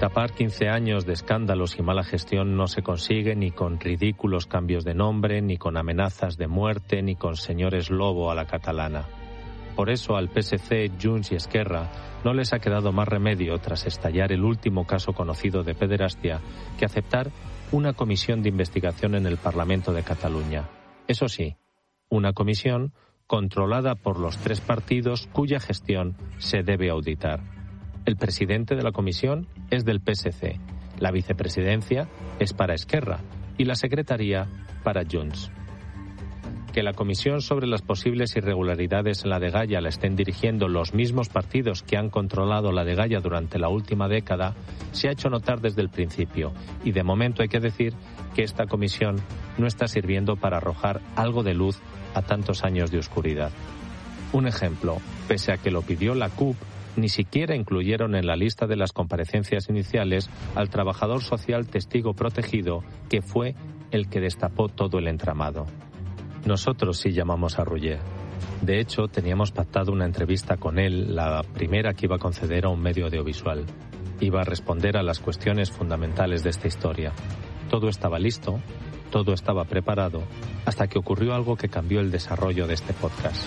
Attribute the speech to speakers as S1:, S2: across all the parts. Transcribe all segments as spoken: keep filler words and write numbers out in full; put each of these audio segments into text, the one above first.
S1: Tapar quince años de escándalos y mala gestión no se consigue ni con ridículos cambios de nombre, ni con amenazas de muerte, ni con señores lobo a la catalana. Por eso al P S C, Junts y Esquerra no les ha quedado más remedio, tras estallar el último caso conocido de pederastia, que aceptar una comisión de investigación en el Parlamento de Cataluña. Eso sí, una comisión controlada por los tres partidos cuya gestión se debe auditar. El presidente de la comisión es del P S C, la vicepresidencia es para Esquerra y la secretaría para Junts. Que la comisión sobre las posibles irregularidades en la Dgaia la estén dirigiendo los mismos partidos que han controlado la Dgaia durante la última década se ha hecho notar desde el principio, y de momento hay que decir que esta comisión no está sirviendo para arrojar algo de luz a tantos años de oscuridad. Un ejemplo, pese a que lo pidió la C U P, ni siquiera incluyeron en la lista de las comparecencias iniciales al trabajador social testigo protegido, que fue el que destapó todo el entramado. Nosotros sí llamamos a Roger. De hecho, teníamos pactado una entrevista con él, la primera que iba a conceder a un medio audiovisual. Iba a responder a las cuestiones fundamentales de esta historia. Todo estaba listo, todo estaba preparado, hasta que ocurrió algo que cambió el desarrollo de este podcast.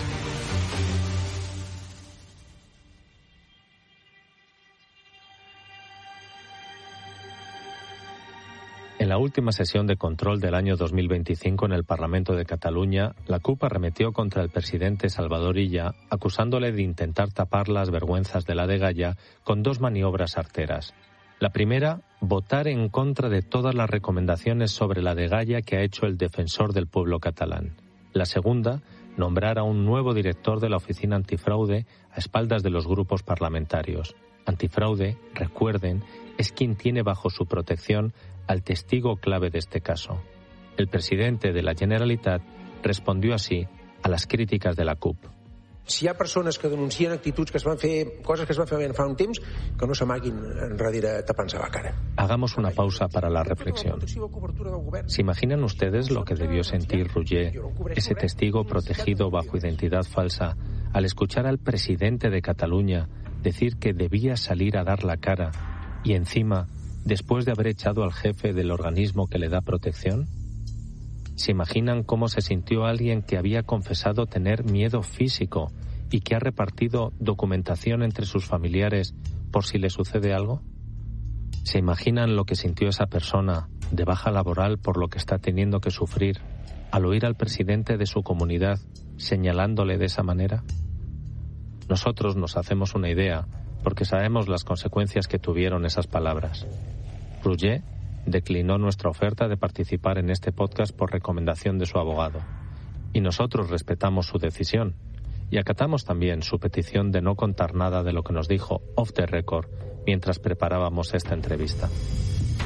S1: En la última sesión de control del año dos mil veinticinco en el Parlamento de Cataluña, la C U P arremetió contra el presidente Salvador Illa, acusándole de intentar tapar las vergüenzas de la Dgaia con dos maniobras arteras. La primera, votar en contra de todas las recomendaciones sobre la Dgaia que ha hecho el defensor del pueblo catalán. La segunda, nombrar a un nuevo director de la Oficina Antifraude a espaldas de los grupos parlamentarios. Antifraude, recuerden, es quien tiene bajo su protección al testigo clave de este caso. El presidente de la Generalitat respondió así a las críticas de la C U P.
S2: Si hi ha persones que denuncien actituds que es van fer, coses que es van fer fa un temps, que no s'amaguin enrere tapant-se la cara.
S1: Hagamos una pausa para la reflexión. ¿Se imaginan ustedes lo que debió sentir Roger, ese testigo protegido bajo identidad falsa, al escuchar al presidente de Cataluña decir que debía salir a dar la cara y encima, después de haber echado al jefe del organismo que le da protección? ¿Se imaginan cómo se sintió alguien que había confesado tener miedo físico y que ha repartido documentación entre sus familiares por si le sucede algo? ¿Se imaginan lo que sintió esa persona de baja laboral por lo que está teniendo que sufrir al oír al presidente de su comunidad señalándole de esa manera? Nosotros nos hacemos una idea porque sabemos las consecuencias que tuvieron esas palabras. Roger declinó nuestra oferta de participar en este podcast por recomendación de su abogado. Y nosotros respetamos su decisión y acatamos también su petición de no contar nada de lo que nos dijo off the record mientras preparábamos esta entrevista.